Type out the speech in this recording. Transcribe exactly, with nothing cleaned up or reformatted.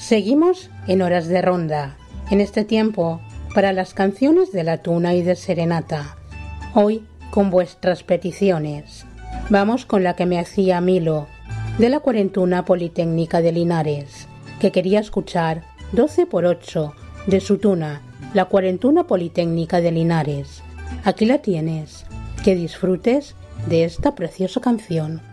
Seguimos en Horas de Ronda, en este tiempo para las canciones de la tuna y de serenata. Hoy con vuestras peticiones. Vamos con la que me hacía Milo, de la Cuarentuna Politécnica de Linares, que quería escuchar doce por ocho de su tuna, la Cuarentuna Politécnica de Linares. Aquí la tienes. Que disfrutes de esta preciosa canción.